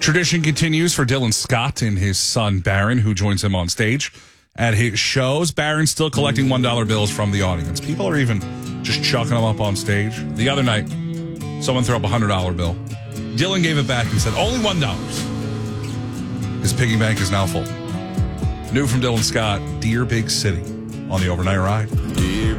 Tradition continues for Dylan Scott and his son Barron, who joins him on stage at his shows. Barron's still collecting $1 bills from the audience. People are even just chucking them up on stage. The other night, someone threw up a $100 bill. Dylan gave it back and said, only $1. His piggy bank is now full. New from Dylan Scott, Dear Big City on the Overnight Ride.